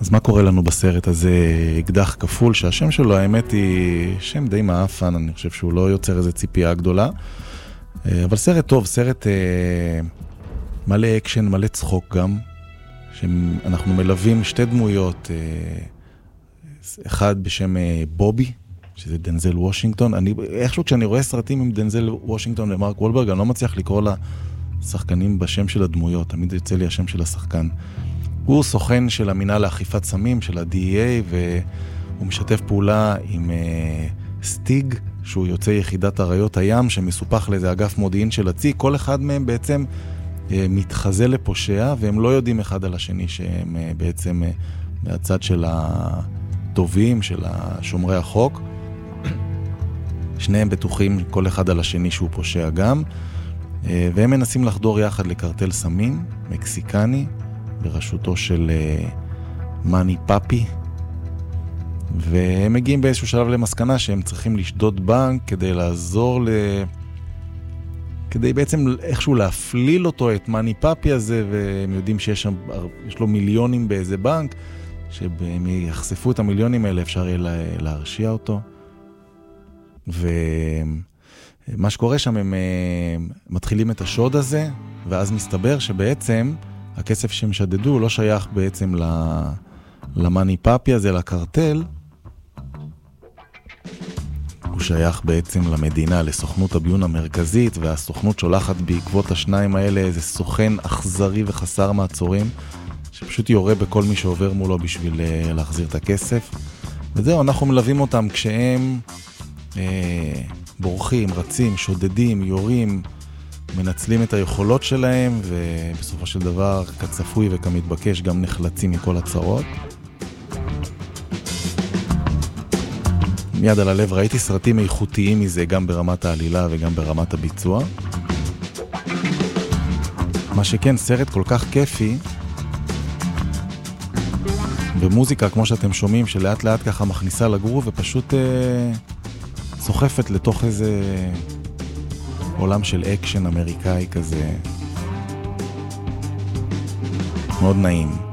אז מה קורה לנו בסרט הזה? אקדח כפול, שהשם שלו, האמת היא שם די מאפן, אני חושב שהוא לא יוצר איזו ציפייה גדולה. אבל סרט טוב, סרט מלא אקשן, מלא צחוק גם, שאנחנו מלווים שתי דמויות, אחד בשם בובי, שזה דנזל וושינגטון. איכשהו כשאני רואה סרטים עם דנזל וושינגטון ומרק וולברג, אני לא מצליח לקרוא לשחקנים בשם של הדמויות, תמיד יוצא לי השם של השחקן. הוא סוכן של המינהל לאכיפת סמים, של ה-DEA, והוא משתף פעולה עם סטיג, שהוא יוצא יחידת אריות הים, שמסופח לאיזה אגף מודיעין של הצי. כל אחד מהם בעצם מתחזה לפושע, והם לא יודעים אחד על השני שהם בעצם מהצד של הטובים, של שומרי החוק. שניהם בטוחים כל אחד על השני שהוא פושע גם, והם מנסים לחדור יחד לקרטל סמים מקסיקני, בראשותו של מאני פאפי, והם מגיעים באיזשהו שלב למסקנה שהם צריכים לשדוד בנק כדי לעזור כדי בעצם איכשהו להפליל אותו, את מאני פאפי הזה, והם יודעים שיש לו מיליונים באיזה בנק, שהם יחשפו את המיליונים האלה, אפשר יהיה להרשיע אותו. ומה שקורה שם, הם מתחילים את השוד הזה, ואז מסתבר שבעצם הכסף שהם שדדו לא שייך בעצם למאני פאפי הזה, לקרטל, הוא שייך בעצם למדינה, לסוכנות הביון המרכזית, והסוכנות שולחת בעקבות השניים האלה איזה סוכן אכזרי וחסר מעצורים, שפשוט יורה בכל מי שעובר מולו בשביל להחזיר את הכסף. וזהו, אנחנו מלווים אותם כשהם בורחים, רצים, שודדים, יורים, מנצלים את היכולות שלהם, ובסופו של דבר, כצפוי וכמתבקש, גם נחלצים מכל הצרות. מיד על הלב, ראיתי סרטים איכותיים מזה, גם ברמת העלילה וגם ברמת הביצוע. מה שכן, סרט כל כך כיפי, במוזיקה, כמו שאתם שומעים, שלאט לאט ככה מכניסה לגרוב, ופשוט סוחפת לתוך איזה עולם של אקשן אמריקאי כזה. מאוד נעים.